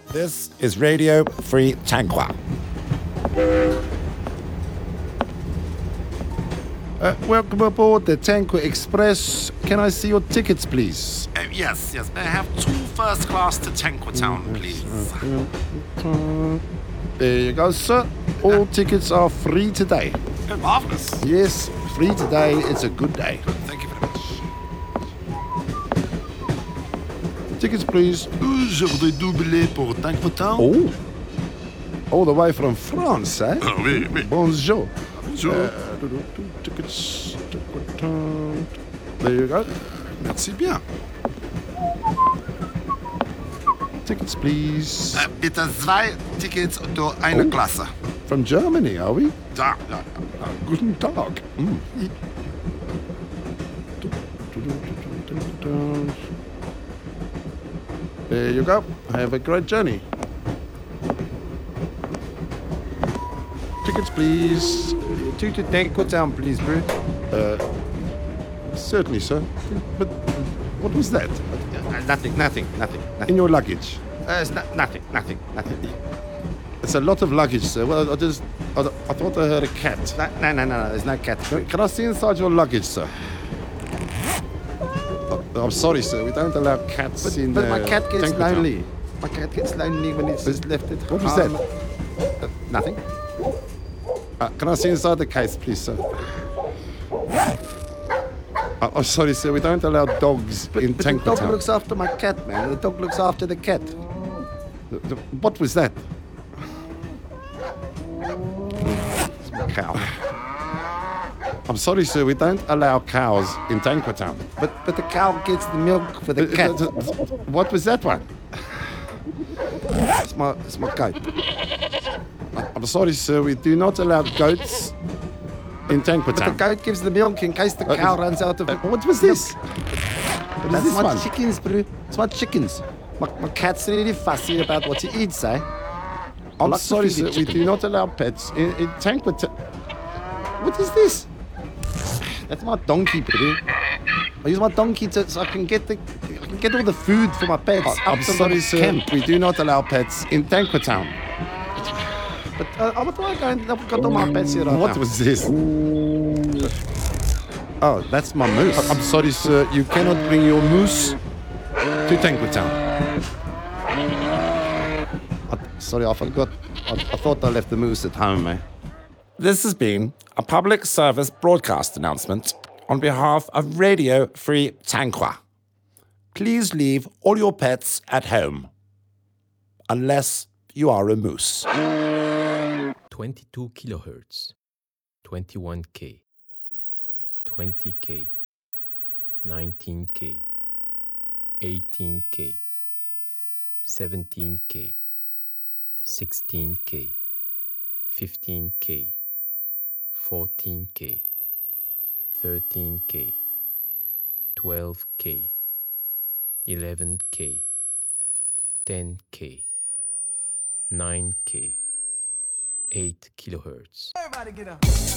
This is Radio Free Taiwan. Welcome aboard the Tanqua Express. Can I see your tickets, please? Yes. May I have 2 first class to Tanqua Town, please? There you go, sir. All tickets are free today. Oh, marvellous. Yes, free today. It's a good day. Thank you very much. Tickets, please. Je voudrais 2 billets pour Tanqua Town. Oh, all the way from France, eh? Oh, oui. Bonjour. Bonjour. Tickets. There you go. Merci bien. Tickets, please. Bitte 2 Tickets durch eine Klasse. From Germany, are we? Ja. Guten Tag. There you go. Have a great journey. Tickets, please. 2 to Tanqua Town, please, bro. Certainly, sir. But what was that? Nothing. In your luggage? It's nothing. It's a lot of luggage, sir. Well, I thought I heard a cat. No, there's no cat. Can I see inside your luggage, sir? I'm sorry, sir. We don't allow cats in But my cat gets Tanqua Town. lonely. My cat gets lonely when it's just left at home. What was that? Nothing. Can I see inside the case, please, sir? I'm sorry, sir. We don't allow dogs in But the Tanqua dog Town. looks after my cat, man. The dog looks after the cat. What was that? It's my cow. I'm sorry, sir. We don't allow cows in Tanqua Town. But the cow gets the milk for the cat. What was that one? It's my goat. I'm sorry, sir. We do not allow goats in Tanqua But the Town. goat gives the milk in case the cow runs out of it. What was this? What is That's this my one? chickens, bro. It's my chickens. My cat's really fussy about what he eats, eh? I'm like to sorry, feed sir. the We chicken. do not allow pets in Tanqua Town. What is this? That's my donkey, bro. I use my donkey so I can get all the food for my pets. I'm up to sorry, the sir. camp. We do not allow pets in Tanqua Town. But what do I go and I've got all my pets here right What now. was this? Oh, that's my moose. I'm sorry, sir. You cannot bring your moose to Tanqua Town. Sorry, I forgot. I thought I left the moose at home, eh? This has been a public service broadcast announcement on behalf of Radio Free Tanqua. Please leave all your pets at home, unless you are a moose. 22 kilohertz, 21K, 20K, 19K, 18K, 17K, 16K, 15K, 14K, 13K, 12K, 11K, 10K, 9K, 8 kilohertz. Everybody get up.